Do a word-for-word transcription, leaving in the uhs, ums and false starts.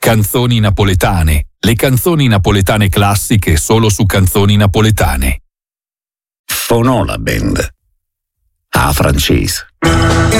Canzoni napoletane, le canzoni napoletane classiche solo su Canzoni Napoletane. Fonola Band, a francese.